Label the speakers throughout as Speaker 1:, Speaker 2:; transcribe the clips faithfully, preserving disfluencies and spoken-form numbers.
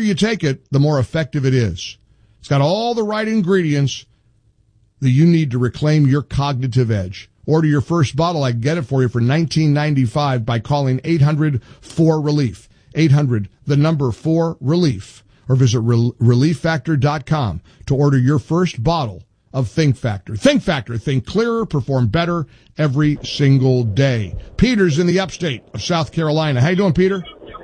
Speaker 1: you take it, the more effective it is. It's got all the right ingredients that you need to reclaim your cognitive edge. Order your first bottle. I can get it for you for nineteen ninety-five by calling eight hundred four relief. eight hundred, the number four relief. Or visit relief factor dot com to order your first bottle of Think Factor. Think Factor. Think clearer, perform better every single day. Peter's in the upstate of South Carolina. How you doing, Peter?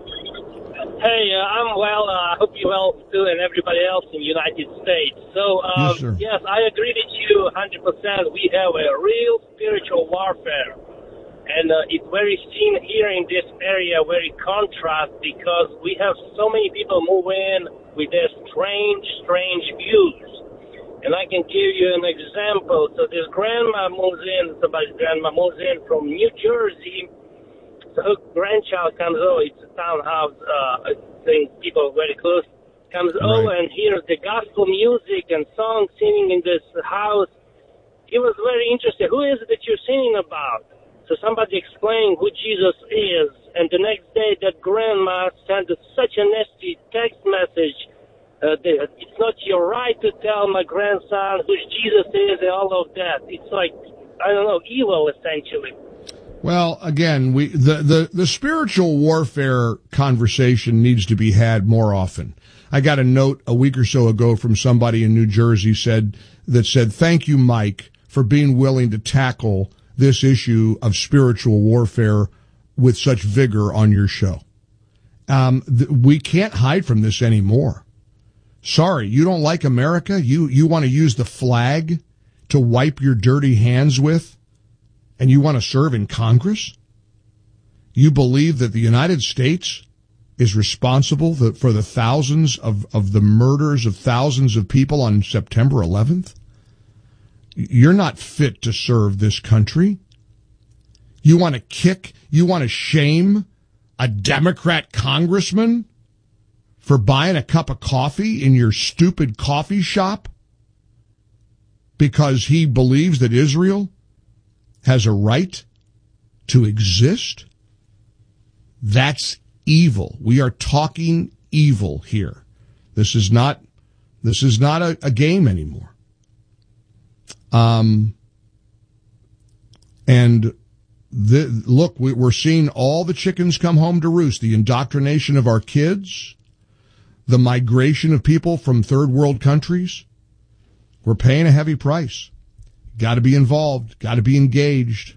Speaker 2: Hey, uh, I'm well. Uh, I hope you're well too, and everybody else in the United States. So, um,
Speaker 1: yes, sir.
Speaker 2: yes, I agree with you one hundred percent. We have a real spiritual warfare. And uh, it's very seen here in this area, very contrast, because we have so many people move in with their strange, strange views. And I can give you an example. So this grandma moves in, somebody's grandma moves in from New Jersey. So her grandchild comes over. It's a townhouse. Uh, I think people very close. Comes
Speaker 1: right.
Speaker 2: over and hears the gospel music and songs singing in this house. He was very interested. Who is it that you're singing about? So somebody explained who Jesus is, and the next day that grandma sent such a nasty text message uh, that it's not your right to tell my grandson who Jesus is and all of that. It's like, I don't know, evil essentially.
Speaker 1: Well, again, we the, the, the spiritual warfare conversation needs to be had more often. I got a note a week or so ago from somebody in New Jersey said that said, "Thank you, Mike, for being willing to tackle this issue of spiritual warfare with such vigor on your show." Um, th- we can't hide from this anymore. Sorry, you don't like America? You, you want to use the flag to wipe your dirty hands with? And you want to serve in Congress? You believe that the United States is responsible for the thousands of, of the murders of thousands of people on September eleventh? You're not fit to serve this country. You want to kick, you want to shame a Democrat congressman for buying a cup of coffee in your stupid coffee shop because he believes that Israel has a right to exist? That's evil. We are talking evil here. This is not, this is not a, a game anymore. Um, and the, look, we, we're seeing all the chickens come home to roost. The indoctrination of our kids, the migration of people from third world countries. We're paying a heavy price. Got to be involved. Got to be engaged.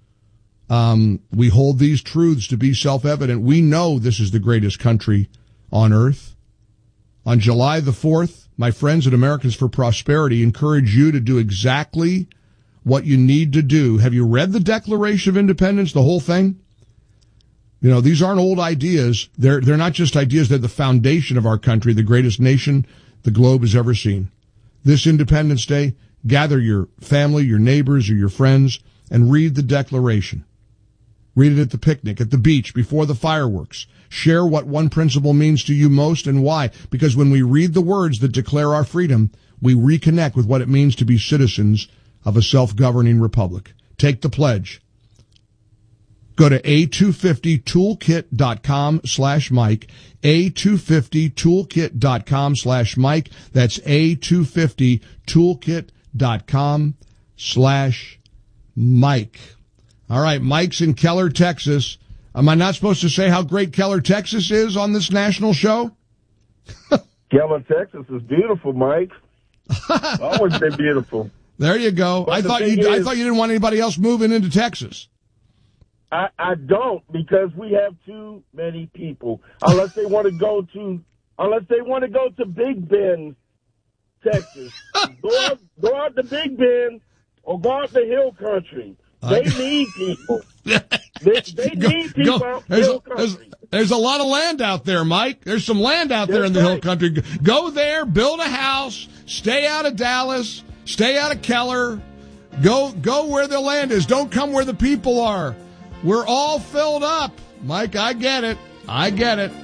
Speaker 1: Um, we hold these truths to be self-evident. We know this is the greatest country on earth. On July the fourth, my friends at Americans for Prosperity encourage you to do exactly what you need to do. Have you read the Declaration of Independence, the whole thing? You know, these aren't old ideas. They're, they're not just ideas. They're the foundation of our country, the greatest nation the globe has ever seen. This Independence Day, gather your family, your neighbors, or your friends, and read the Declaration. Read it at the picnic, at the beach, before the fireworks. Share what one principle means to you most and why. Because when we read the words that declare our freedom, we reconnect with what it means to be citizens of a self-governing republic. Take the pledge. Go to A two fifty toolkit dot com slash Mike. A two fifty toolkit dot com slash Mike. That's A two fifty toolkit dot com slash Mike. All right, Mike's in Keller, Texas. Am I not supposed to say how great Keller, Texas is on this national show?
Speaker 3: Keller, Texas is beautiful, Mike. Always been beautiful.
Speaker 1: There you go. I thought you I thought you didn't want anybody else moving into Texas.
Speaker 3: I, I don't, because we have too many people. Unless they want to go to unless they want to go to Big Bend, Texas. go out go out to Big Bend or go out to Hill Country. They need people. They, they
Speaker 1: go,
Speaker 3: need people
Speaker 1: go.
Speaker 3: out in
Speaker 1: There's,
Speaker 3: Hill
Speaker 1: there's,
Speaker 3: Country.
Speaker 1: there's a lot of land out there, Mike. There's some land out there
Speaker 3: That's
Speaker 1: in the
Speaker 3: right.
Speaker 1: Hill Country. Go there, build a house, stay out of Dallas, stay out of Keller. Go, go where the land is. Don't come where the people are. We're all filled up. Mike, I get it. I get it.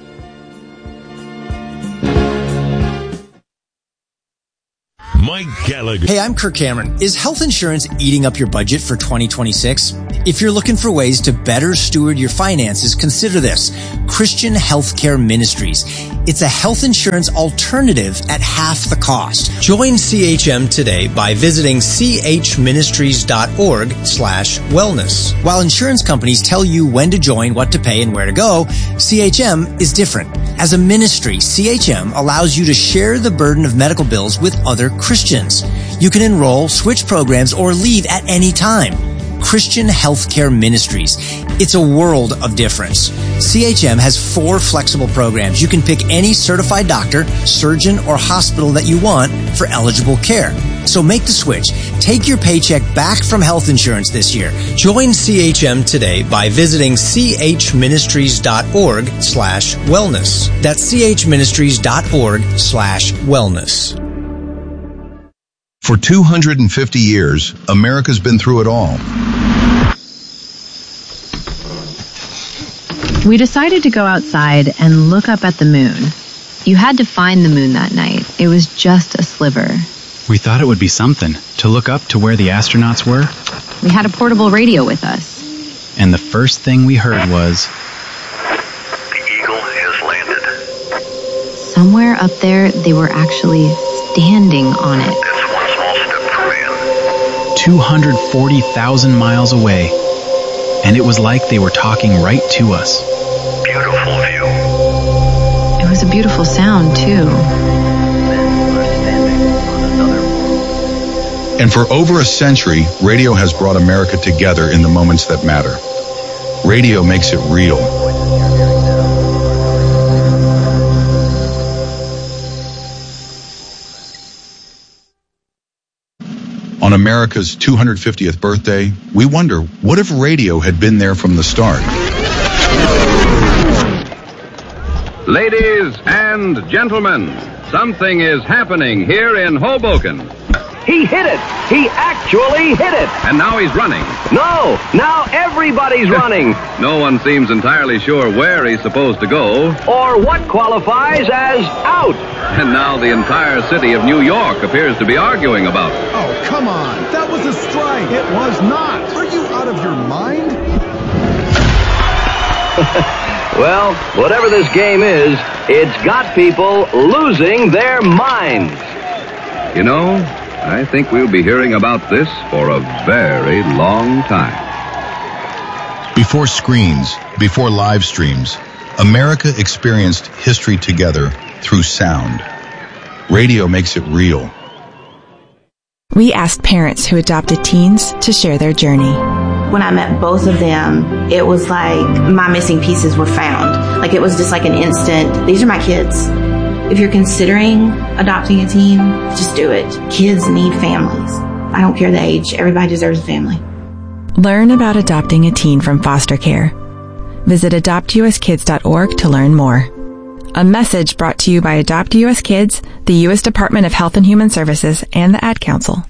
Speaker 4: Mike Gallagher.
Speaker 5: Hey, I'm Kirk Cameron. Is health insurance eating up your budget for twenty twenty-six? If you're looking for ways to better steward your finances, consider this. Christian Healthcare Ministries. It's a health insurance alternative at half the cost. Join C H M today by visiting chministries.org slash wellness. While insurance companies tell you when to join, what to pay, and where to go, C H M is different. As a ministry, C H M allows you to share the burden of medical bills with other Christians. You can enroll, switch programs, or leave at any time. Christian Healthcare Ministries. It's a world of difference. C H M has four flexible programs. You can pick any certified doctor, surgeon, or hospital that you want for eligible care. So make the switch. Take your paycheck back from health insurance this year. Join C H M today by visiting chministries.org slash wellness. That's chministries.org slash wellness.
Speaker 6: For two hundred fifty years, America's been through it all.
Speaker 7: We decided to go outside and look up at the moon. You had to find the moon that night. It was just a sliver.
Speaker 8: We thought it would be something, to look up to where the astronauts were.
Speaker 7: We had a portable radio with us.
Speaker 8: And the first thing we heard was...
Speaker 9: The Eagle has landed.
Speaker 7: Somewhere up there, they were actually standing on it.
Speaker 9: That's one small step for man.
Speaker 8: two hundred forty thousand miles away. And it was like they were talking right to us.
Speaker 9: Beautiful view.
Speaker 7: It was a beautiful sound, too.
Speaker 6: And for over a century, radio has brought America together in the moments that matter. Radio makes it real. On America's two hundred fiftieth birthday, we wonder, what if radio had been there from the start?
Speaker 10: Ladies and gentlemen, something is happening here in Hoboken.
Speaker 11: He hit it! He actually hit it!
Speaker 10: And now he's running.
Speaker 11: No! Now everybody's running!
Speaker 10: No one seems entirely sure where he's supposed to go.
Speaker 11: Or what qualifies as out!
Speaker 10: And now the entire city of New York appears to be arguing about it.
Speaker 12: Oh, come on! That was a strike! It was not! Are you out of your mind?
Speaker 11: Well, whatever this game is, it's got people losing their minds.
Speaker 10: You know, I think we'll be hearing about this for a very long time.
Speaker 6: Before screens, before live streams, America experienced history together through sound. Radio makes it real.
Speaker 13: We asked parents who adopted teens to share their journey.
Speaker 14: When I met both of them, it was like my missing pieces were found. Like it was just like an instant, these are my kids. If you're considering adopting a teen, just do it. Kids need families. I don't care the age. Everybody deserves a family.
Speaker 13: Learn about adopting a teen from foster care. Visit adopt u s kids dot org to learn more. A message brought to you by Adopt U S Kids, the U S Department of Health and Human Services, and the Ad Council.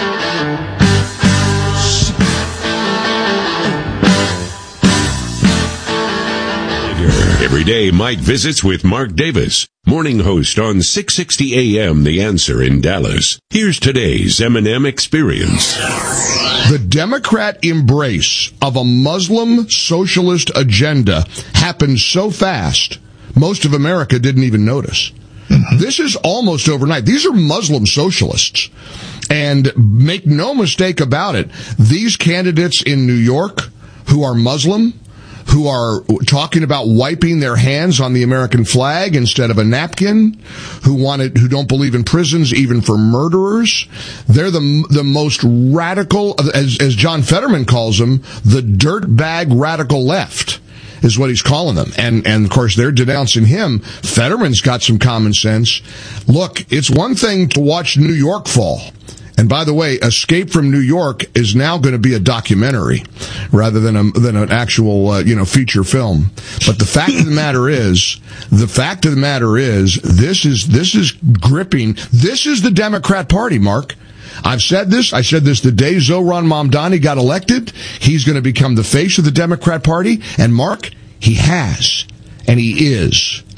Speaker 4: Every day, Mike visits with Mark Davis, morning host on six sixty A M The Answer in Dallas. Here's today's M and M Experience.
Speaker 1: The Democrat embrace of a Muslim socialist agenda happened so fast, most of America didn't even notice. This is almost overnight. These are Muslim socialists. And make no mistake about it, these candidates in New York who are Muslim, who are talking about wiping their hands on the American flag instead of a napkin, who wanted, who don't believe in prisons even for murderers. They're the the most radical, as as John Fetterman calls them, the dirtbag radical left is what he's calling them. And and of course they're denouncing him. Fetterman's got some common sense. Look, it's one thing to watch New York fall. And by the way, Escape from New York is now going to be a documentary rather than a, than an actual, uh, you know, feature film. But the fact of the matter is, the fact of the matter is, this is, this is gripping. This is the Democrat Party, Mark. I've said this. I said this the day Zohran Mamdani got elected. He's going to become the face of the Democrat Party. And Mark, he has. And he is.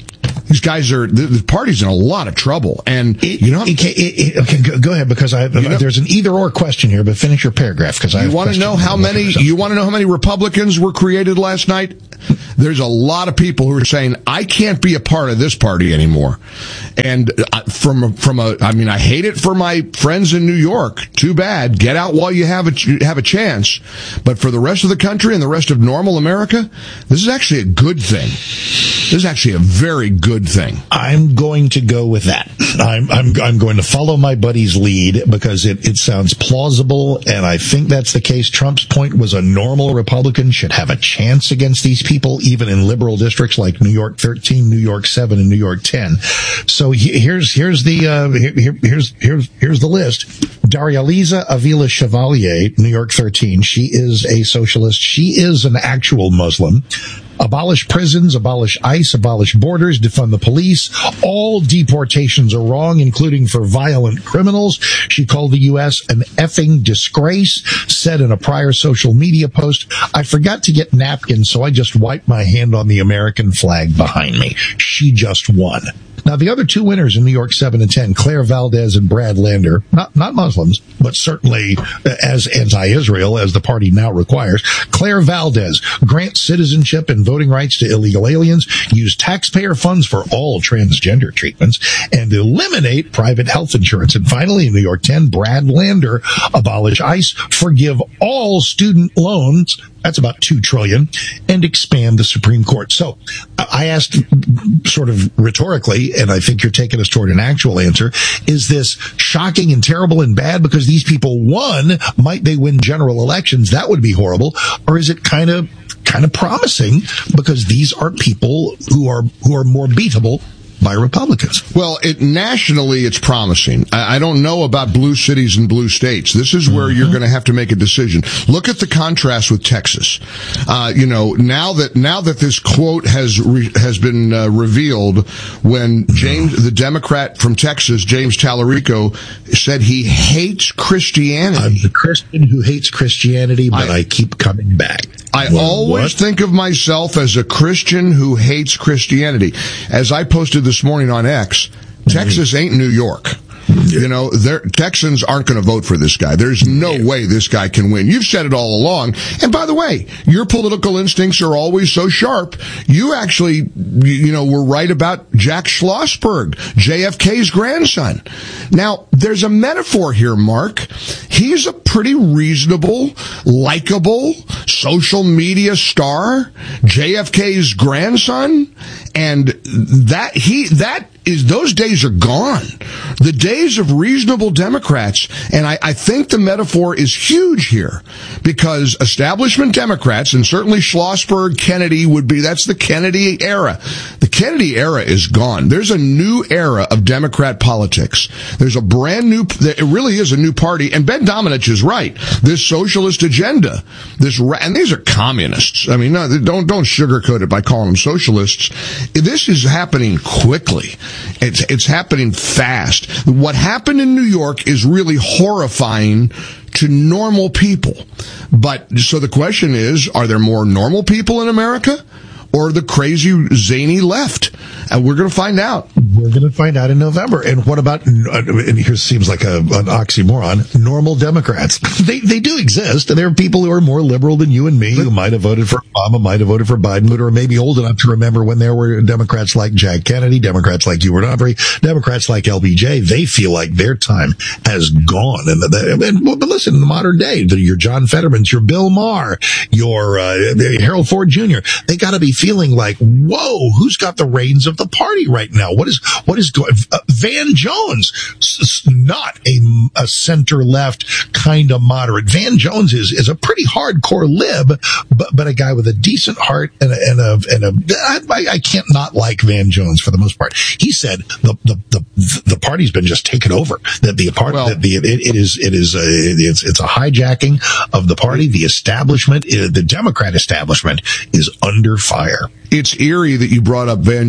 Speaker 1: These guys are, the, the party's in a lot of trouble. And,
Speaker 15: it,
Speaker 1: you know,
Speaker 15: it, it, it, okay, go, go ahead, because I, you know, there's an either or question here, but finish your paragraph, because I
Speaker 1: You want to know how many, you want to know how many Republicans were created last night? There's a lot of people who are saying, I can't be a part of this party anymore. And from, from a, I mean, I hate it for my friends in New York. Too bad. Get out while you have a, have a chance. But for the rest of the country and the rest of normal America, this is actually a good thing. This is actually a very good thing.
Speaker 15: I'm going to go with that. I'm I'm I'm going to follow my buddy's lead because it, it sounds plausible, and I think that's the case. Trump's point was a normal Republican should have a chance against these people, even in liberal districts like New York thirteen, New York seven, and New York ten. So he, here's here's the uh, here, here's here's here's the list. Darializa Avila Chevalier, New York thirteen. She is a socialist. She is an actual Muslim. Abolish prisons, abolish ICE, abolish borders, defund the police. All deportations are wrong, including for violent criminals. She called the U S an effing disgrace, said in a prior social media post, I forgot to get napkins, so I just wiped my hand on the American flag behind me. She just won. Now, the other two winners in New York seven and ten, Claire Valdez and Brad Lander, not not Muslims, but certainly as anti-Israel as the party now requires. Claire Valdez grants citizenship and voting rights to illegal aliens, use taxpayer funds for all transgender treatments, and eliminate private health insurance. And finally, in New York ten, Brad Lander, abolish ICE, forgive all student loans. That's about two trillion dollars, and expand the Supreme Court. So I asked sort of rhetorically, and I think you're taking us toward an actual answer, is this shocking and terrible and bad because these people won? Might they win general elections? That would be horrible. Or is it kind of kind of promising because these are people who are who are more beatable by Republicans?
Speaker 1: Well, it nationally, it's promising. I, I don't know about blue cities and blue states. This is where mm-hmm. you're going to have to make a decision. Look at the contrast with Texas. Uh, you know, now that now that this quote has re, has been uh, revealed, when James, the Democrat from Texas, James Tallarico, said he hates Christianity.
Speaker 15: I'm the Christian who hates Christianity, but I, I keep coming back.
Speaker 1: I well, always what? think of myself as a Christian who hates Christianity. As I posted this morning on X, Texas ain't New York. You know, Texans aren't going to vote for this guy. There's no way this guy can win. You've said it all along. And by the way, your political instincts are always so sharp. You actually, you know, were right about Jack Schlossberg, J F K's grandson. Now, there's a metaphor here, Mark. He's a pretty reasonable, likable social media star, J F K's grandson, and that he that is those days are gone. The days of reasonable Democrats, and I, I think the metaphor is huge here, because establishment Democrats, and certainly Schlossberg, Kennedy would be, that's the Kennedy era. The Kennedy era is gone. There's a new era of Democrat politics. There's a brand new, it really is a new party, and Ben Domenech is right. This socialist agenda, this, and these are communists. I mean, no, don't, don't sugarcoat it by calling them socialists. This is happening quickly. It's, it's happening fast. What happened in New York is really horrifying to normal people. But, so the question is, are there more normal people in America, or the crazy, zany left? And we're going to find out.
Speaker 15: We're going to find out in November. And what about, and here seems like a, an oxymoron, normal Democrats? They they do exist. There are people who are more liberal than you and me, who might have voted for Obama, might have voted for Biden, who are maybe old enough to remember when there were Democrats like Jack Kennedy, Democrats like Hubert Humphrey, Democrats like L B J. They feel like their time has gone. And, the, and but listen, in the modern day, your John Fettermans, your Bill Maher, your uh, Harold Ford Junior, they got to be feeling like, whoa, who's got the reins of the party right now? What is what is going? Uh, Van Jones, s- not a, a center left kind of moderate. Van Jones is is a pretty hardcore lib, but but a guy with a decent heart and a and a and a. I, I can't not like Van Jones for the most part. He said the the the, the party's been just taken over. That the part well, that the it, it is it is a, it's it's a hijacking of the party. The establishment, the Democrat establishment, is under fire.
Speaker 1: It's eerie that you brought up Van Jones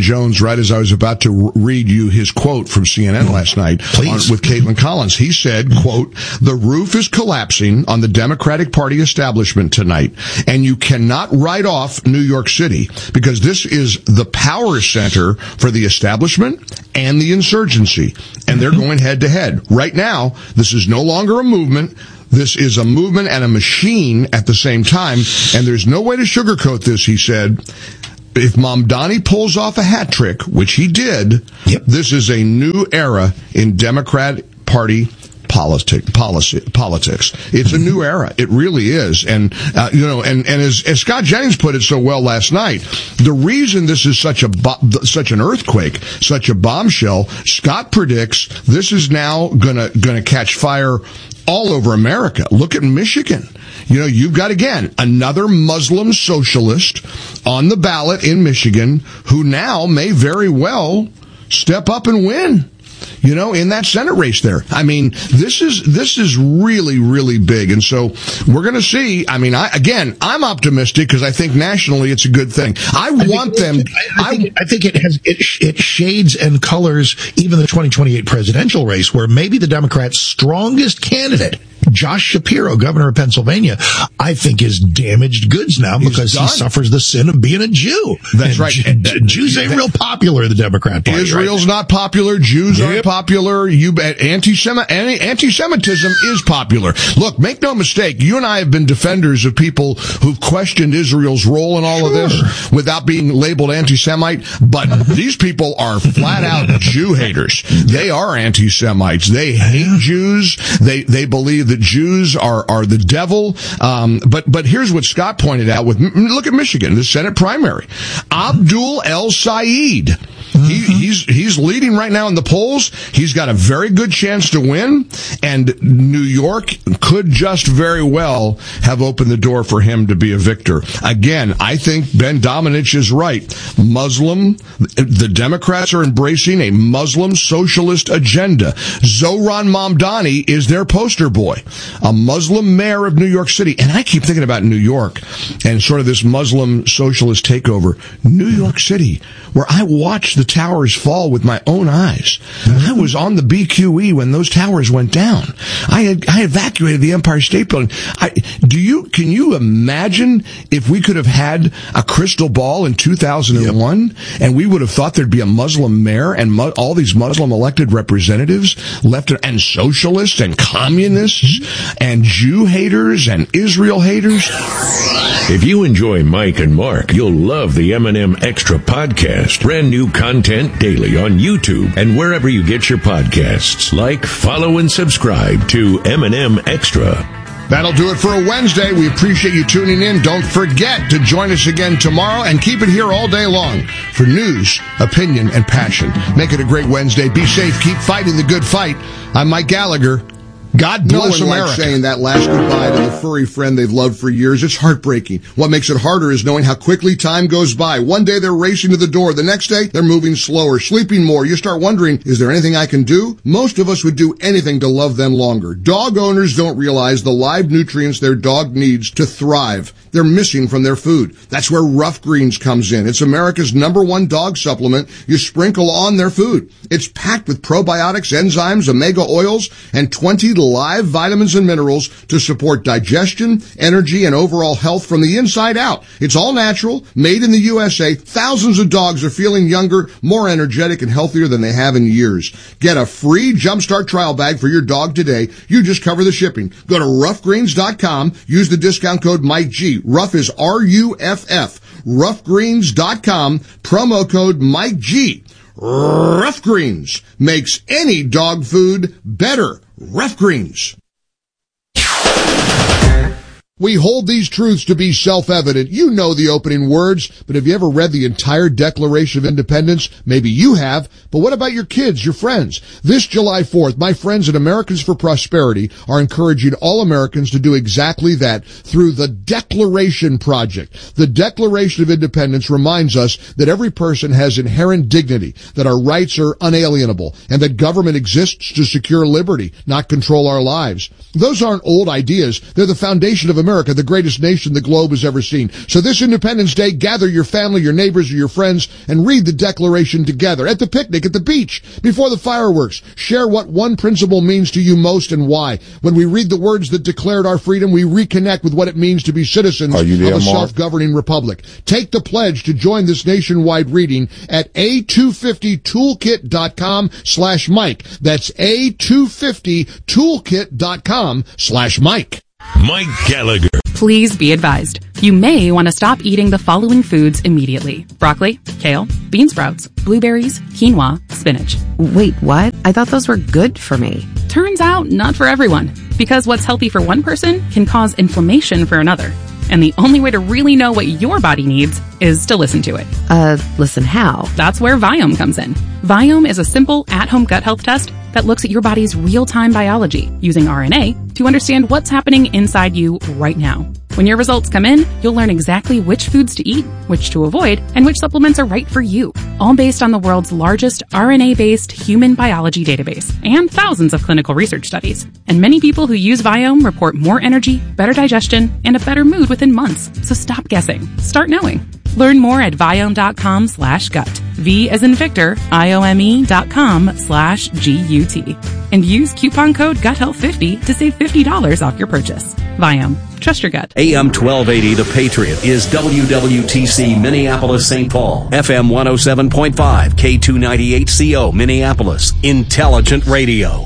Speaker 1: right as I was about to read you his quote from C N N last night on, with Caitlin Collins. He said, quote, "The roof is collapsing on the Democratic Party establishment tonight, and you cannot write off New York City because this is the power center for the establishment and the insurgency, and they're going head to head. Right now, this is no longer a movement. This is a movement and a machine at the same time, and there's no way to sugarcoat this," he said. "If Mamdani pulls off a hat trick, which he did, yep. This is a new era in Democratic Party politic, policy, politics. It's a new era. It really is. And, uh, you know, and, and as, as Scott Jennings put it so well last night, the reason this is such a, bo- such an earthquake, such a bombshell, Scott predicts this is now gonna, gonna catch fire all over America. Look at Michigan. You know, you've got, again, another Muslim socialist on the ballot in Michigan who now may very well step up and win, you know, in that Senate race there. I mean, this is, this is really, really big. And so we're going to see. I mean, I, again, I'm optimistic because I think nationally it's a good thing. I, I want them.
Speaker 15: It, I, I, think, I think it has, it, it shades and colors even the twenty twenty-eight presidential race, where maybe the Democrats' strongest candidate, Josh Shapiro, governor of Pennsylvania, I think is damaged goods now
Speaker 1: He's
Speaker 15: because
Speaker 1: done.
Speaker 15: he suffers the sin of being a Jew.
Speaker 1: That's
Speaker 15: and
Speaker 1: right.
Speaker 15: J-
Speaker 1: And, uh,
Speaker 15: Jews ain't real popular in the Democrat Party.
Speaker 1: Israel's
Speaker 15: right
Speaker 1: not popular. Jews
Speaker 15: Yep.
Speaker 1: aren't popular. You bet. Anti-Semi- anti-Semitism is popular. Look, make no mistake. You and I have been defenders of people who've questioned Israel's role in all sure. of this without being labeled anti-Semite. But these people are flat out Jew haters. They are anti-Semites. They hate Jews. They, they believe that Jews are Are, are the devil. Um, but, but here's what Scott pointed out with, look at Michigan, the Senate primary. Abdul El Sayed. Mm-hmm. He, he's, he's leading right now in the polls. He's got a very good chance to win. And New York could just very well have opened the door for him to be a victor. Again, I think Ben Domenech is right. Muslim, the Democrats are embracing a Muslim socialist agenda. Zohran Mamdani is their poster boy. A Muslim mayor of New York City. And I keep thinking about New York and sort of this Muslim socialist takeover. New York City, where I watched the towers fall with my own eyes. I was on the B Q E when those towers went down. I had, I evacuated the Empire State Building. I, do you, can you imagine if we could have had a crystal ball in two thousand one yep. and we would have thought there'd be a Muslim mayor and mu- all these Muslim elected representatives left and socialists and communists and Jew haters and Israel haters?
Speaker 4: If you enjoy Mike and Mark, you'll love the M and M Extra podcast. Brand new content daily on YouTube and wherever you get your podcasts. Like, follow, and subscribe to M and M Extra.
Speaker 1: That'll do it for a Wednesday. We appreciate you tuning in. Don't forget to join us again tomorrow and keep it here all day long for news, opinion, and passion. Make it a great Wednesday. Be safe. Keep fighting the good fight. I'm Mike Gallagher. God bless
Speaker 16: no one
Speaker 1: America.
Speaker 16: Likes saying that last goodbye to the furry friend they've loved for years. It's heartbreaking. What makes it harder is knowing how quickly time goes by. One day they're racing to the door. The next day they're moving slower, sleeping more. You start wondering, is there anything I can do? Most of us would do anything to love them longer. Dog owners don't realize the live nutrients their dog needs to thrive. They're missing from their food. That's where Rough Greens comes in. It's America's number one dog supplement you sprinkle on their food. It's packed with probiotics, enzymes, omega oils, and twenty live vitamins and minerals to support digestion, energy, and overall health from the inside out. It's all natural, made in the U S A. Thousands of dogs are feeling younger, more energetic, and healthier than they have in years. Get a free Jumpstart trial bag for your dog today. You just cover the shipping. Go to rough greens dot com. Use the discount code Mike G. Rough is R U F F. rough greens dot com. Promo code Mike G. Rough Greens makes any dog food better. Rough Greens. We hold these truths to be self-evident. You know the opening words, but have you ever read the entire Declaration of Independence? Maybe you have, but what about your kids, your friends? This July fourth, my friends at Americans for Prosperity are encouraging all Americans to do exactly that through the Declaration Project. The Declaration of Independence reminds us that every person has inherent dignity, that our rights are unalienable, and that government exists to secure liberty, not control our lives. Those aren't old ideas. They're the foundation of
Speaker 1: America, the greatest nation the globe has ever seen. So this Independence Day, gather your family, your neighbors, or your friends, and read the Declaration together. At the picnic, at the beach, before the fireworks. Share what one principle means to you most and why. When we read the words that declared our freedom, we reconnect with what it means to be citizens
Speaker 16: Are you there,
Speaker 1: of a
Speaker 16: Mark?
Speaker 1: self-governing republic. Take the pledge to join this nationwide reading at A two fifty toolkit dot com slash Mike. That's A two fifty toolkit dot com slash Mike.
Speaker 4: Mike Gallagher.
Speaker 17: Please be advised. You may want to stop eating the following foods immediately. Broccoli, kale, bean sprouts, blueberries, quinoa, spinach.
Speaker 18: Wait, what? I thought those were good for me.
Speaker 17: Turns out, not for everyone. Because what's healthy for one person can cause inflammation for another. And the only way to really know what your body needs is to listen to it.
Speaker 18: Uh, listen how?
Speaker 17: That's where Viome comes in. Viome is a simple, at-home gut health test that looks at your body's real-time biology using R N A to understand what's happening inside you right now. When your results come in, you'll learn exactly which foods to eat, which to avoid, and which supplements are right for you. All based on the world's largest R N A-based human biology database and thousands of clinical research studies. And many people who use Viome report more energy, better digestion, and a better mood within months. So stop guessing. Start knowing. Learn more at Viome.com slash gut. V as in Victor, I-O-M-E dot com slash G-U-T. And use coupon code gut health fifty to save fifty dollars off your purchase. Viome. Trust your gut.
Speaker 19: A M twelve eighty The Patriot is W W T C Minneapolis Saint Paul. F M one oh seven point five, K two ninety-eight C O Minneapolis. Intelligent Radio.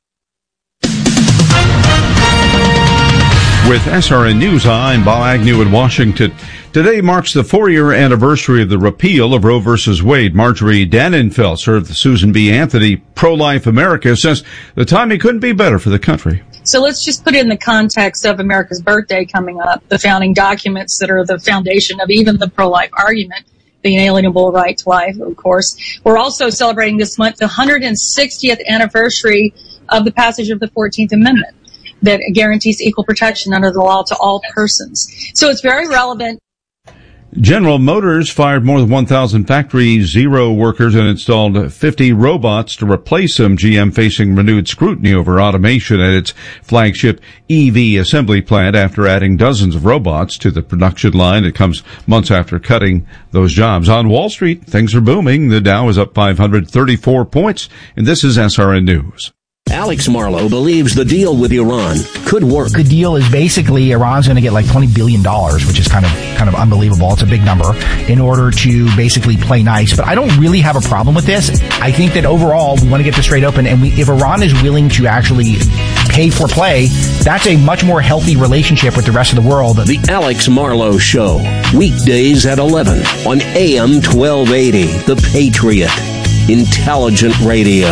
Speaker 20: With S R N News, I'm Bob Agnew in Washington. Today marks the four-year anniversary of the repeal of Roe versus Wade. Marjorie Dannenfeld of the Susan B. Anthony Pro-Life America says the timing couldn't be better for the country.
Speaker 21: So let's just put it in the context of America's birthday coming up, the founding documents that are the foundation of even the pro-life argument, the inalienable right to life, of course. We're also celebrating this month the one hundred sixtieth anniversary of the passage of the fourteenth Amendment that guarantees equal protection under the law to all persons. So it's very relevant.
Speaker 20: General Motors fired more than one thousand Factory Zero workers and installed fifty robots to replace them. G M facing renewed scrutiny over automation at its flagship E V assembly plant after adding dozens of robots to the production line. It comes months after cutting those jobs. On Wall Street, things are booming. The Dow is up five hundred thirty-four points, and this is S R N News.
Speaker 19: Alex Marlowe believes the deal with Iran could work.
Speaker 22: The deal is basically Iran's going to get like twenty billion dollars, which is kind of kind of unbelievable. It's a big number in order to basically play nice. But I don't really have a problem with this. I think that overall we want to get this straight open. And we, if Iran is willing to actually pay for play, that's a much more healthy relationship with the rest of the world.
Speaker 19: The Alex Marlowe Show, weekdays at eleven on A M twelve eighty, The Patriot, Intelligent Radio.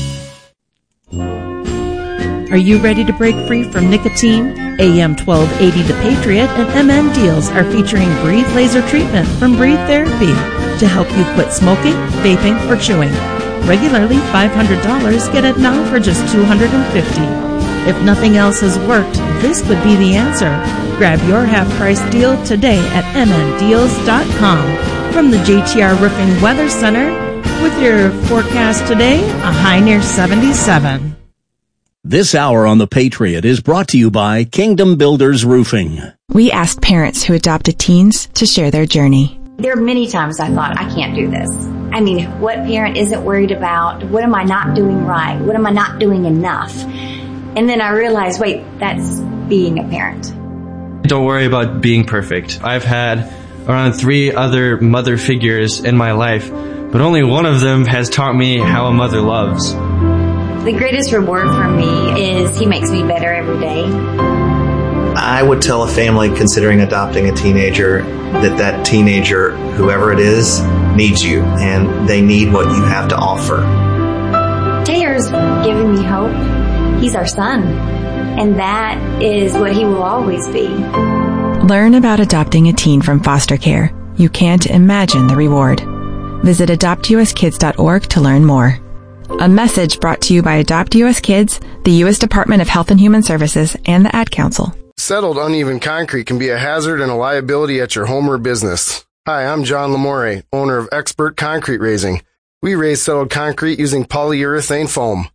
Speaker 23: Are you ready to break free from nicotine? A M twelve eighty The Patriot and M N Deals are featuring Breathe Laser Treatment from Breathe Therapy to help you quit smoking, vaping, or chewing. Regularly five hundred dollars, get it now for just two hundred fifty dollars. If nothing else has worked, this could be the answer. Grab your half-price deal today at M N deals dot com. From the J T R Roofing Weather Center, with your forecast today, a high near seventy-seven.
Speaker 19: This hour on The Patriot is brought to you by Kingdom Builders Roofing.
Speaker 13: We asked parents who adopted teens to share their journey.
Speaker 24: There are many times I thought, I can't do this. I mean, what parent isn't worried about? What am I not doing right? What am I not doing enough? And then I realized, wait, that's being a parent.
Speaker 25: Don't worry about being perfect. I've had around three other mother figures in my life, but only one of them has taught me how a mother loves.
Speaker 24: The greatest reward for me is he makes me better every day.
Speaker 26: I would tell a family considering adopting a teenager that that teenager, whoever it is, needs you, and they need what you have to offer.
Speaker 24: Taylor's giving me hope. He's our son, and that is what he will always be.
Speaker 13: Learn about adopting a teen from foster care. You can't imagine the reward. Visit adopt U S kids dot org to learn more. A message brought to you by Adopt U S Kids, the U S Department of Health and Human Services, and the Ad Council.
Speaker 27: Settled uneven concrete can be a hazard and a liability at your home or business. Hi, I'm John Lamore, owner of Expert Concrete Raising. We raise settled concrete using polyurethane foam.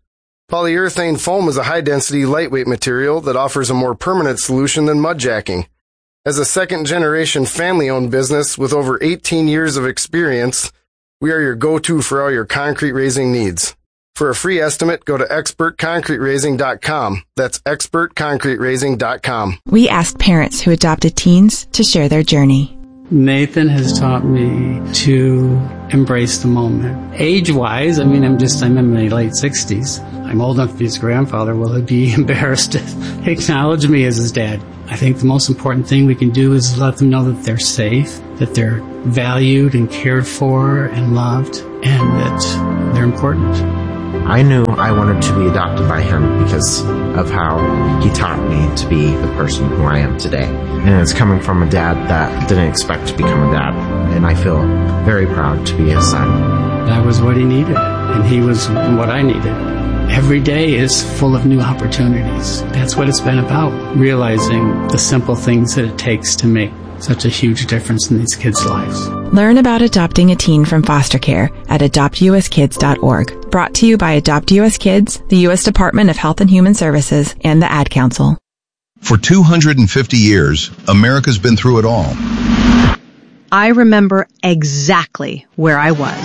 Speaker 27: Polyurethane foam is a high-density, lightweight material that offers a more permanent solution than mudjacking. As a second-generation family-owned business with over eighteen years of experience, we are your go-to for all your concrete raising needs. For a free estimate, go to expert concrete raising dot com. That's expert concrete raising dot com.
Speaker 13: We asked parents who adopted teens to share their journey.
Speaker 2: Nathan has taught me to embrace the moment. Age-wise, I mean, I'm just, I'm in my late sixties. I'm old enough to be his grandfather. Will he be embarrassed to acknowledge me as his dad? I think the most important thing we can do is let them know that they're safe, that they're valued and cared for and loved, and that they're important.
Speaker 3: I knew I wanted to be adopted by him because of how he taught me to be the person who I am today. And it's coming from a dad that didn't expect to become a dad. And I feel very proud to be his son.
Speaker 2: That was what he needed, and he was what I needed. Every day is full of new opportunities. That's what it's been about, realizing the simple things that it takes to make such a huge difference in these kids' lives.
Speaker 13: Learn about adopting a teen from foster care at adopt u s kids dot org. Brought to you by Adopt U S Kids, the U S Department of Health and Human Services, and the Ad Council.
Speaker 6: For two hundred fifty years, America's been through it all.
Speaker 5: I remember exactly where I was.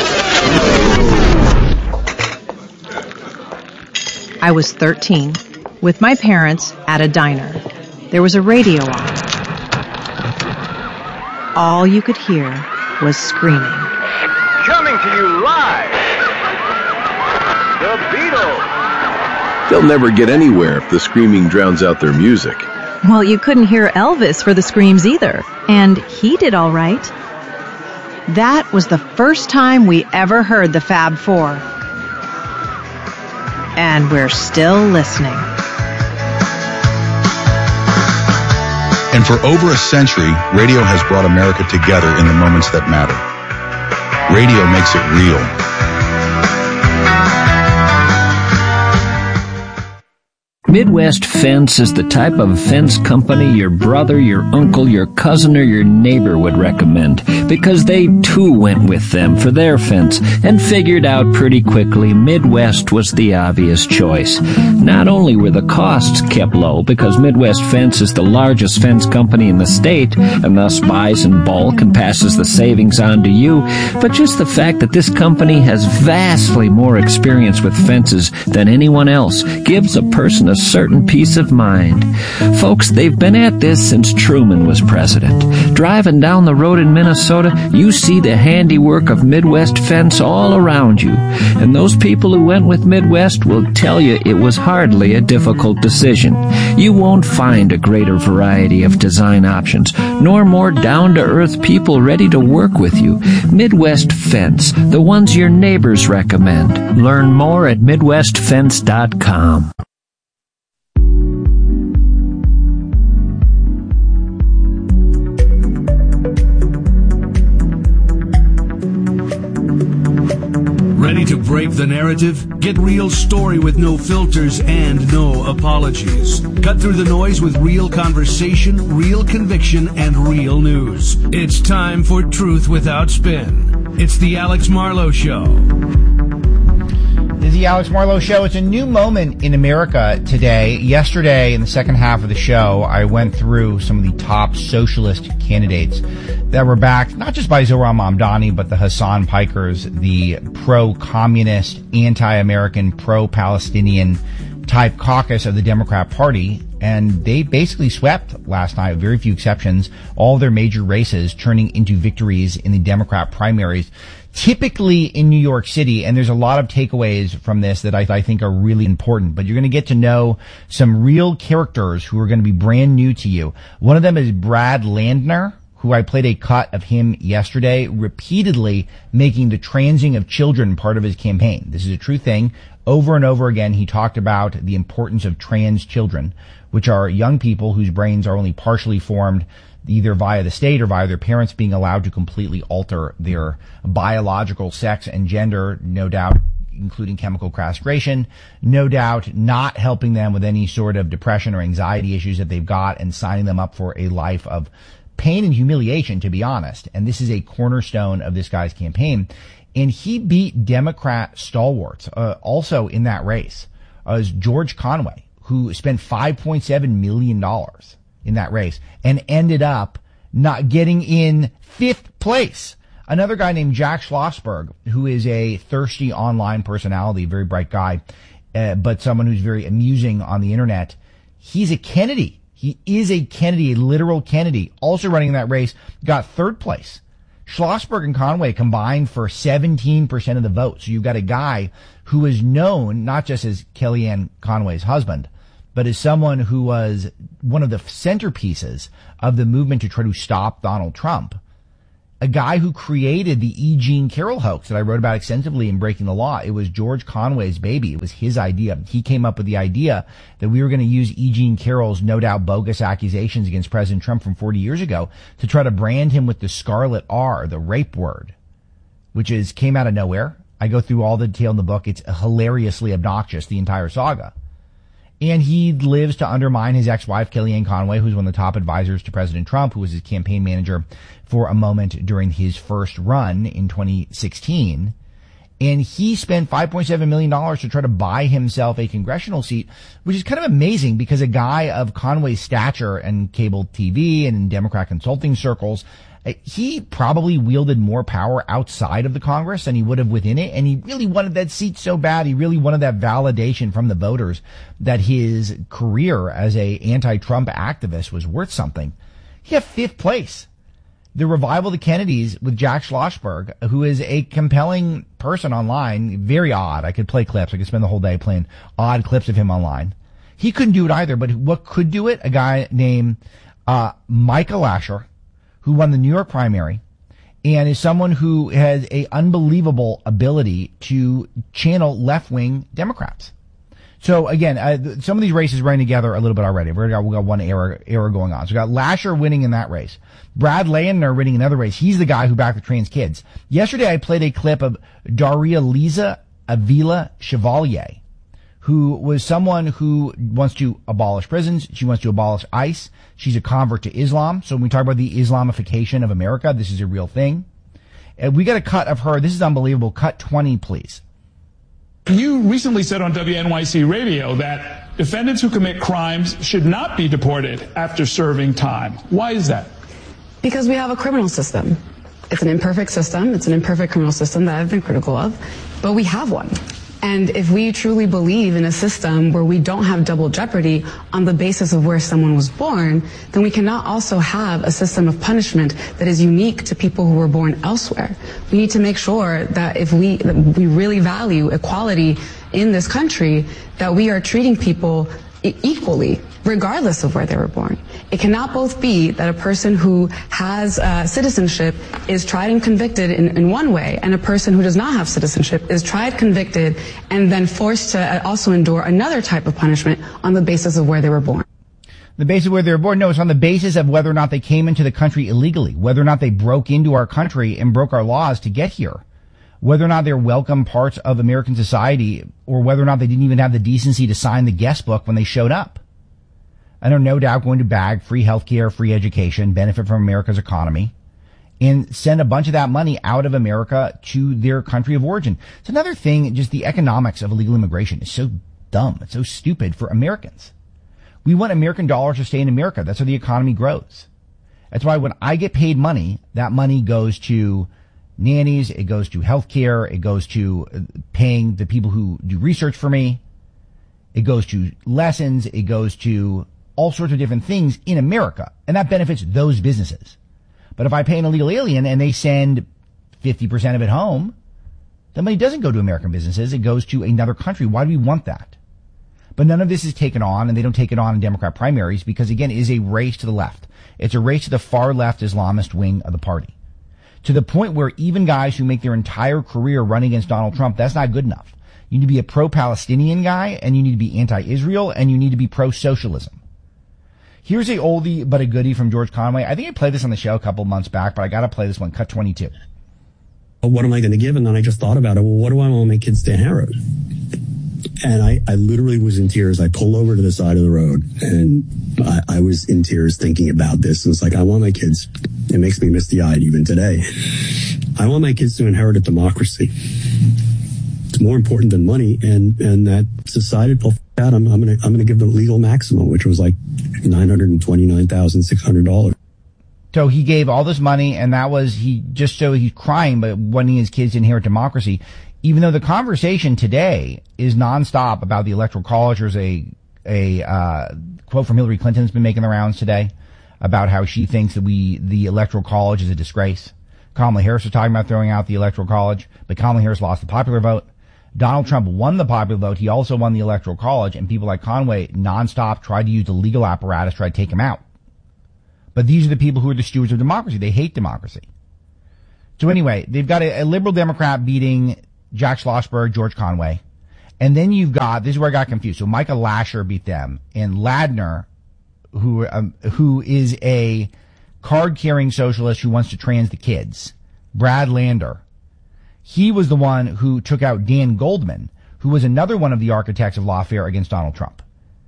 Speaker 5: I was thirteen, with my parents at a diner. There was a radio on. All you could hear was screaming.
Speaker 11: Coming to you live, the Beatles.
Speaker 7: They'll never get anywhere if the screaming drowns out their music.
Speaker 5: Well, you couldn't hear Elvis for the screams either, and he did all right. That was the first time we ever heard the Fab Four. And we're still listening.
Speaker 6: And for over a century, radio has brought America together in the moments that matter. Radio makes it real.
Speaker 8: Midwest Fence is the type of fence company your brother, your uncle, your cousin, or your neighbor would recommend, because they too went with them for their fence and figured out pretty quickly Midwest was the obvious choice. Not only were the costs kept low, because Midwest Fence is the largest fence company in the state and thus buys in bulk and passes the savings on to you, but just the fact that this company has vastly more experience with fences than anyone else gives a person a certain peace of mind. Folks, they've been at this since Truman was president. Driving down the road in Minnesota, you see the handiwork of Midwest Fence all around you. And those people who went with Midwest will tell you it was hardly a difficult decision. You won't find a greater variety of design options, nor more down-to-earth people ready to work with you. Midwest Fence, the ones your neighbors recommend. Learn more at midwest fence dot com.
Speaker 9: Ready to break the narrative? Get Real Story with no filters and no apologies. Cut through the noise with real conversation, real conviction, and real news. It's time for Truth Without Spin. It's the Alex Marlowe Show.
Speaker 22: This is the Alex Marlowe Show. It's a new moment in America today. Yesterday, in the second half of the show, I went through some of the top socialist candidates that were backed, not just by Zohran Mamdani, but the Hassan Pikers, the pro-communist, anti-American, pro-Palestinian type caucus of the Democrat Party. And they basically swept last night, with very few exceptions, all their major races, turning into victories in the Democrat primaries, typically in New York City. And there's a lot of takeaways from this that I, I think are really important. But you're going to get to know some real characters who are going to be brand new to you. One of them is Brad Landner, who I played a cut of him yesterday, repeatedly making the transing of children part of his campaign. This is a true thing. Over and over again, he talked about the importance of trans children, which are young people whose brains are only partially formed either via the state or via their parents being allowed to completely alter their biological sex and gender, no doubt including chemical castration, no doubt not helping them with any sort of depression or anxiety issues that they've got, and signing them up for a life of pain and humiliation, to be honest. And this is a cornerstone of this guy's campaign. And he beat Democrat stalwarts, uh, also in that race. was George Conway, who spent five point seven million dollars in that race and ended up not getting in fifth place. Another guy named Jack Schlossberg, who is a thirsty online personality, very bright guy, uh, but someone who's very amusing on the internet. He's a Kennedy. He is a Kennedy, a literal Kennedy, also running in that race, got third place. Schlossberg and Conway combined for seventeen percent of the vote. So you've got a guy who is known not just as Kellyanne Conway's husband, but as someone who was one of the centerpieces of the movement to try to stop Donald Trump. A guy who created the E. Jean Carroll hoax that I wrote about extensively in Breaking the Law. It was George Conway's baby. It was his idea. He came up with the idea that we were going to use E. Jean Carroll's no doubt bogus accusations against President Trump from forty years ago to try to brand him with the scarlet R, the rape word, which is came out of nowhere. I go through all the detail in the book. It's hilariously obnoxious, the entire saga. And he lives to undermine his ex-wife, Kellyanne Conway, who's one of the top advisors to President Trump, who was his campaign manager for a moment during his first run in twenty sixteen. And he spent five point seven million dollars to try to buy himself a congressional seat, which is kind of amazing because a guy of Conway's stature and cable T V and in Democrat consulting circles, he probably wielded more power outside of the Congress than he would have within it. And he really wanted that seat so bad. He really wanted that validation from the voters that his career as a anti-Trump activist was worth something. He got fifth place. The revival of the Kennedys with Jack Schlossberg, who is a compelling person online, very odd. I could play clips. I could spend the whole day playing odd clips of him online. He couldn't do it either, but what could do it? A guy named uh Micah Lasher, who won the New York primary and is someone who has a unbelievable ability to channel left-wing Democrats. So again, uh, some of these races running together a little bit already. We've got, we've got one era, era going on. So we got Lasher winning in that race. Brad Landner winning another race. He's the guy who backed the trans kids. Yesterday I played a clip of Daria Lisa Avila Chevalier, who was someone who wants to abolish prisons. She wants to abolish ICE. She's a convert to Islam. So when we talk about the Islamification of America, this is a real thing. And we got a cut of her. This is unbelievable. Cut twenty, please.
Speaker 1: You recently said on W N Y C radio that defendants who commit crimes should not be deported after serving time. Why is that?
Speaker 4: Because we have a criminal system. It's an imperfect system. It's an imperfect criminal system that I've been critical of, but we have one. And if we truly believe in a system where we don't have double jeopardy on the basis of where someone was born, then we cannot also have a system of punishment that is unique to people who were born elsewhere. We need to make sure that if we, that we really value equality in this country, that we are treating people equally, regardless of where they were born. It cannot both be that a person who has uh, citizenship is tried and convicted in, in one way, and a person who does not have citizenship is tried, convicted, and then forced to also endure another type of punishment on the basis of where they were born.
Speaker 22: The basis of where they were born? No, it's on the basis of whether or not they came into the country illegally, whether or not they broke into our country and broke our laws to get here, whether or not they're welcome parts of American society, or whether or not they didn't even have the decency to sign the guest book when they showed up. And are no doubt going to bag free healthcare, free education, benefit from America's economy, and send a bunch of that money out of America to their country of origin. It's another thing, just the economics of illegal immigration is so dumb. It's so stupid for Americans. We want American dollars to stay in America. That's how the economy grows. That's why when I get paid money, that money goes to nannies, it goes to healthcare, it goes to paying the people who do research for me, it goes to lessons, it goes to all sorts of different things in America, and that benefits those businesses. But if I pay an illegal alien and they send fifty percent of it home, the money doesn't go to American businesses, it goes to another country. Why do we want that? But none of this is taken on, and they don't take it on in Democrat primaries because, again, it is a race to the left. It's a race to the far left Islamist wing of the party. To the point where even guys who make their entire career running against Donald Trump, that's not good enough. You need to be a pro-Palestinian guy, and you need to be anti-Israel, and you need to be pro-socialism. Here's a oldie but a goodie from George Conway. I think I played this on the show a couple months back, but I gotta play this one. Cut twenty-two.
Speaker 10: What am I going to give? And then I just thought about it. Well, what do I want my kids to inherit? And I, I literally was in tears. I pulled over to the side of the road, and I, I was in tears thinking about this. And it's like, I want my kids. It makes me misty-eyed even today. I want my kids to inherit a democracy. more important than money, and, and that decided, well, that I'm, I'm going to, I'm going to give the legal maximum, which was like nine hundred twenty-nine thousand six hundred dollars.
Speaker 22: So he gave all this money, and that was, he just so he's crying, but wanting his kids to inherit democracy. Even though the conversation today is nonstop about the Electoral College. There's a, a, uh, quote from Hillary Clinton has been making the rounds today about how she thinks that we, the Electoral College is a disgrace. Kamala Harris was talking about throwing out the Electoral College, but Kamala Harris lost the popular vote. Donald Trump won the popular vote. He also won the Electoral College, and people like Conway nonstop tried to use the legal apparatus to try to take him out. But these are the people who are the stewards of democracy. They hate democracy. So anyway, they've got a, a liberal Democrat beating Jack Schlossberg, George Conway. And then you've got, this is where I got confused. So Michael Lasher beat them, and Ladner, who, um, who is a card-carrying socialist who wants to trans the kids, Brad Lander. He was the one who took out Dan Goldman, who was another one of the architects of lawfare against Donald Trump.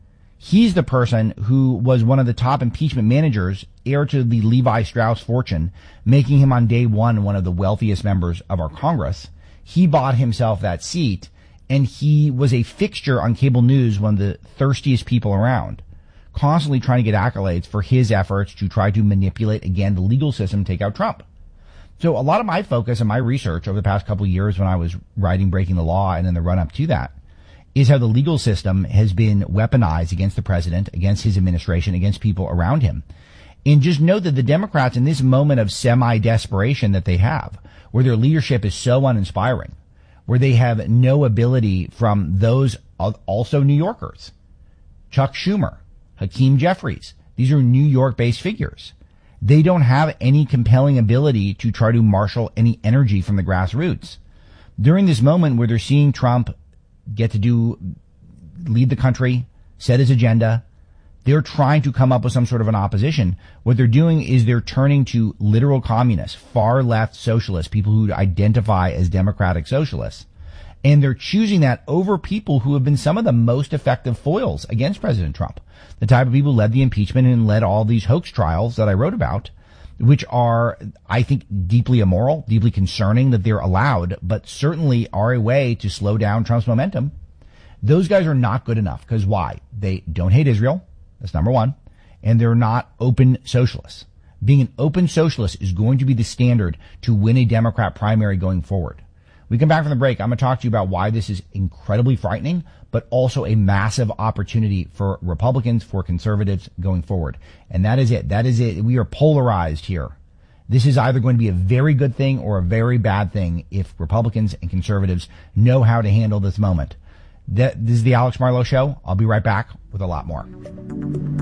Speaker 22: He's the person who was one of the top impeachment managers, heir to the Levi Strauss fortune, making him on day one one of the wealthiest members of our Congress. He bought himself that seat, and he was a fixture on cable news, one of the thirstiest people around, constantly trying to get accolades for his efforts to try to manipulate, again, the legal system, take out Trump. So a lot of my focus and my research over the past couple of years when I was writing Breaking the Law and in the run-up to that is how the legal system has been weaponized against the president, against his administration, against people around him. And just know that the Democrats, in this moment of semi-desperation that they have, where their leadership is so uninspiring, where they have no ability from those also New Yorkers, Chuck Schumer, Hakeem Jeffries, these are New York-based figures. They don't have any compelling ability to try to marshal any energy from the grassroots. During this moment where they're seeing Trump get to do, lead the country, set his agenda, they're trying to come up with some sort of an opposition. What they're doing is they're turning to literal communists, far left socialists, people who identify as democratic socialists. And they're choosing that over people who have been some of the most effective foils against President Trump. The type of people who led the impeachment and led all these hoax trials that I wrote about, which are, I think, deeply immoral, deeply concerning that they're allowed, but certainly are a way to slow down Trump's momentum. Those guys are not good enough. Because why? They don't hate Israel. That's number one. And they're not open socialists. Being an open socialist is going to be the standard to win a Democrat primary going forward. We come back from the break. I'm going to talk to you about why this is incredibly frightening, but also a massive opportunity for Republicans, for conservatives going forward. And that is it. That is it. We are polarized here. This is either going to be a very good thing or a very bad thing if Republicans and conservatives know how to handle this moment. That, this is the Alex Marlow Show. I'll be right back with a lot more.